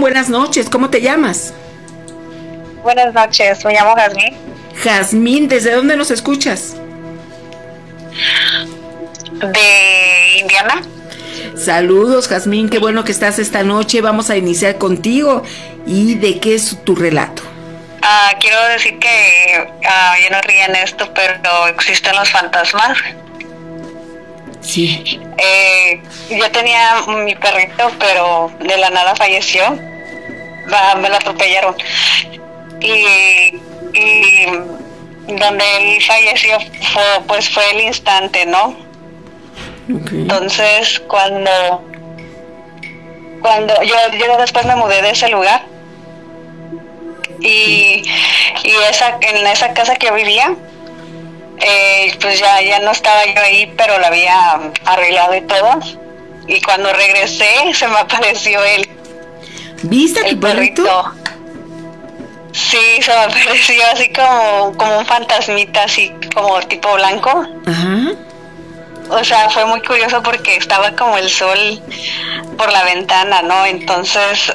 buenas noches. ¿Cómo te llamas? Buenas noches, me llamo Jazmín. Jazmín, ¿desde dónde nos escuchas? De Indiana. Saludos, Jazmín, qué bueno que estás esta noche. Vamos a iniciar contigo. ¿Y de qué es tu relato? Quiero decir que yo no río en esto, pero existen los fantasmas. Sí. Yo tenía mi perrito, pero de la nada falleció. Me lo atropellaron. Y donde él falleció fue el instante, ¿no? Okay. Entonces, cuando yo después me mudé de ese lugar y en esa casa que yo vivía, pues ya no estaba yo ahí, pero la había arreglado y todo. Y cuando regresé, se me apareció él. ¿Viste a tu perrito? Sí, se me apareció así como un fantasmita, así como tipo blanco. Ajá. O sea, fue muy curioso porque estaba como el sol por la ventana, ¿no? Entonces,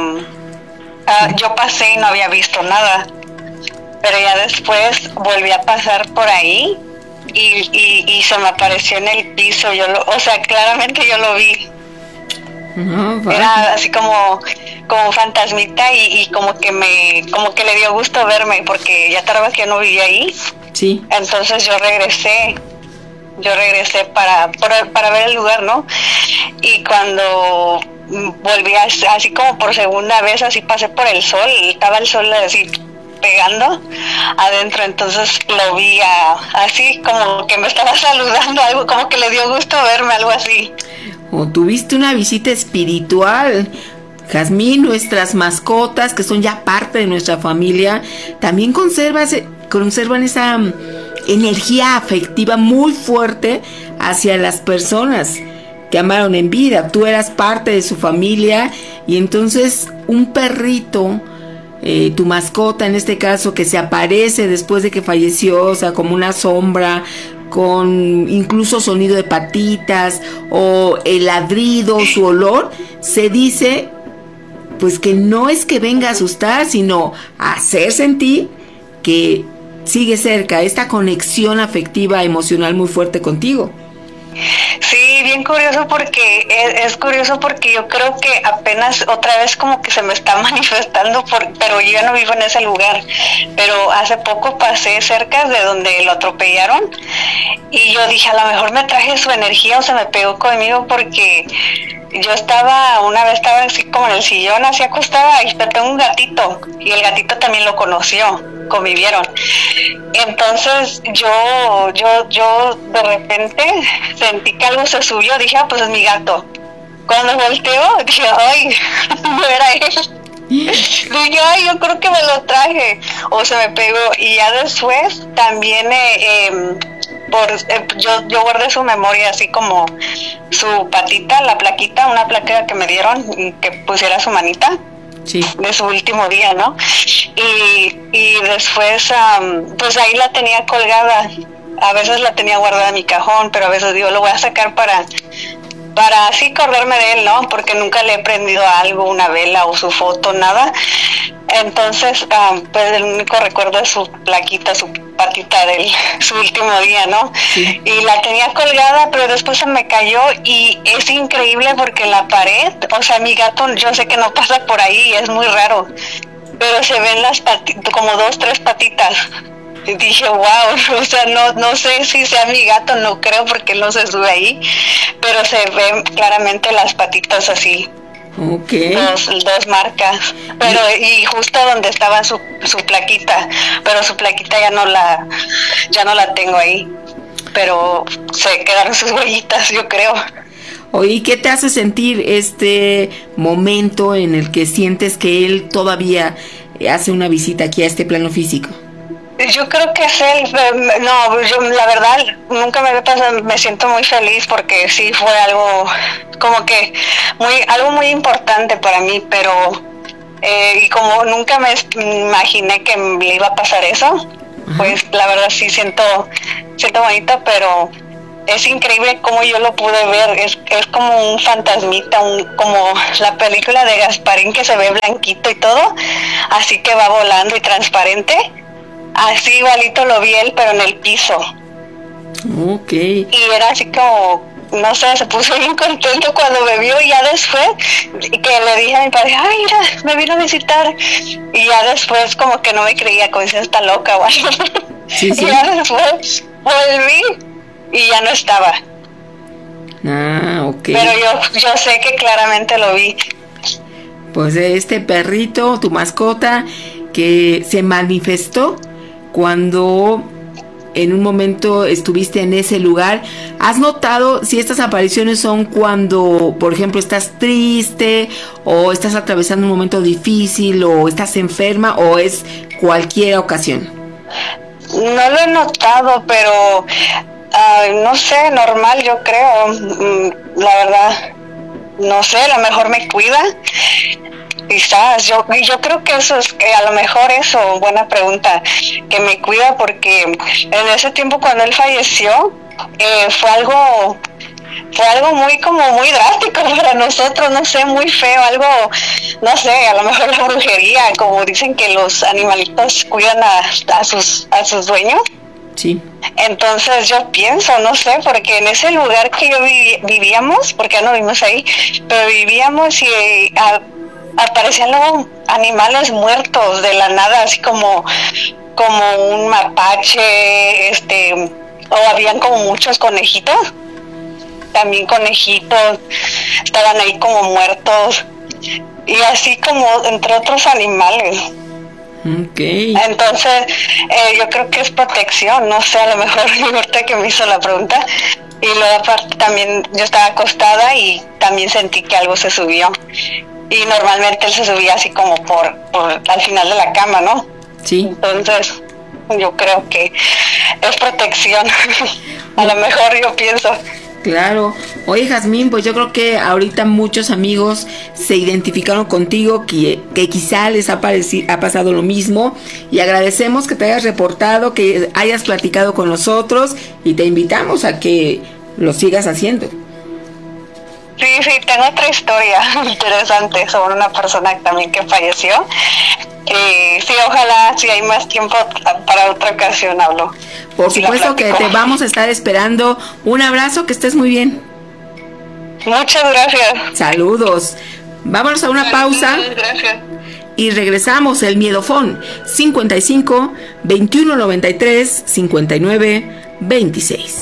yo pasé y no había visto nada. Pero ya después volví a pasar por ahí y se me apareció en el piso. O sea, claramente yo lo vi. Era así como un fantasmita y como que le dio gusto verme porque ya tardaba que yo no vivía ahí. Sí. Entonces yo regresé para ver el lugar, ¿no? Y cuando volví así como por segunda vez, así pasé por el sol, estaba el sol así pegando adentro, entonces lo vi así como que me estaba saludando, algo como que le dio gusto verme, algo así. O tuviste una visita espiritual. Jazmín, nuestras mascotas, que son ya parte de nuestra familia, también conservan esa energía afectiva muy fuerte hacia las personas que amaron en vida. Tú eras parte de su familia y entonces un perrito, tu mascota en este caso, que se aparece después de que falleció, o sea, como una sombra, con incluso sonido de patitas o el ladrido, su olor, se dice pues que no es que venga a asustar, sino a hacer sentir que sigue cerca, esta conexión afectiva, emocional muy fuerte contigo. Sí, bien curioso porque es curioso porque yo creo que apenas otra vez como que se me está manifestando, pero yo ya no vivo en ese lugar, pero hace poco pasé cerca de donde lo atropellaron y yo dije, a lo mejor me traje su energía o se me pegó conmigo porque yo una vez estaba así como en el sillón, así acostada, y tengo un gatito, y el gatito también lo conoció, convivieron. Entonces yo de repente sentí que algo se subió, dije, pues es mi gato. Cuando volteo, dije, ay, no era él. Dije, ay, yo creo que me lo traje, o se me pegó, y ya después también yo guardé su memoria así como su patita, la plaquita, una placa que me dieron y que pusiera su manita. Sí. De su último día, ¿no? Y después pues ahí la tenía colgada. A veces la tenía guardada en mi cajón, pero a veces digo, lo voy a sacar para así acordarme de él, ¿no? Porque nunca le he prendido algo, una vela o su foto, nada. Entonces, pues el único recuerdo es su plaquita, su patita de su último día, ¿no? Sí. Y la tenía colgada, pero después se me cayó y es increíble porque la pared, o sea, mi gato, yo sé que no pasa por ahí, es muy raro, pero se ven las patitas, como 2, 3 patitas. Y dije, wow, o sea, no sé si sea mi gato, no creo porque él no se sube ahí, pero se ven claramente las patitas así. Okay. Dos marcas, pero y justo donde estaba su plaquita, pero su plaquita ya no la tengo ahí, pero se quedaron sus huellitas, yo creo. Oye, ¿qué te hace sentir este momento en el que sientes que él todavía hace una visita aquí a este plano físico? Yo creo que es él. No, yo la verdad nunca me había pasado, me siento muy feliz porque sí fue algo como que algo muy importante para mí, pero y como nunca me imaginé que le iba a pasar eso, pues la verdad sí siento bonito, pero es increíble cómo yo lo pude ver. Es como un fantasmita, como la película de Gasparín, que se ve blanquito y todo, así que va volando y transparente. Así igualito lo vi él, pero en el piso. Okay. Y era así como, no sé, se puso bien contento cuando me vio, y ya después que le dije a mi padre, ay, mira, me vino a visitar, y ya después como que no me creía, como si está loca o algo. Sí. Y ya después volví y ya no estaba. Okay. Pero yo sé que claramente lo vi. Pues este perrito, tu mascota, que se manifestó cuando en un momento estuviste en ese lugar. ¿Has notado si estas apariciones son cuando, por ejemplo, estás triste o estás atravesando un momento difícil o estás enferma, o es cualquier ocasión? No lo he notado, pero no sé, normal, yo creo. La verdad, no sé, a lo mejor me cuida. Quizás, yo creo que eso es, a lo mejor eso, buena pregunta, que me cuida, porque en ese tiempo cuando él falleció, fue algo muy drástico para nosotros, no sé, muy feo, algo, no sé, a lo mejor la brujería, como dicen que los animalitos cuidan a sus dueños. Sí. Entonces yo pienso, no sé, porque en ese lugar que yo vivíamos, porque ya no vivimos ahí, pero vivíamos, y aparecían luego animales muertos de la nada, así como un mapache, o habían como muchos conejitos, también conejitos, estaban ahí como muertos, y así como entre otros animales. Okay. Entonces, yo creo que es protección, no sé, a lo mejor ahorita que me hizo la pregunta. Y luego aparte también yo estaba acostada y también sentí que algo se subió. Y normalmente él se subía así como por al final de la cama, ¿no? Sí. Entonces, yo creo que es protección. A lo mejor yo pienso. Claro. Oye, Jazmín, pues yo creo que ahorita muchos amigos se identificaron contigo, que quizá les ha pasado lo mismo, y agradecemos que te hayas reportado, que hayas platicado con nosotros, y te invitamos a que lo sigas haciendo. Sí, tengo otra historia interesante sobre una persona también que falleció. Sí, ojalá, si hay más tiempo para otra ocasión hablo. Por supuesto que te vamos a estar esperando. Un abrazo, que estés muy bien. Muchas gracias. Saludos. Vámonos a una pausa. Gracias. Y regresamos. El Miedofón 55 21 93 59 26.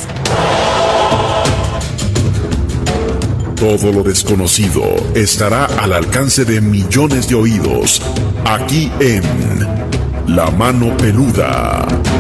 Todo lo desconocido estará al alcance de millones de oídos, aquí en La Mano Peluda.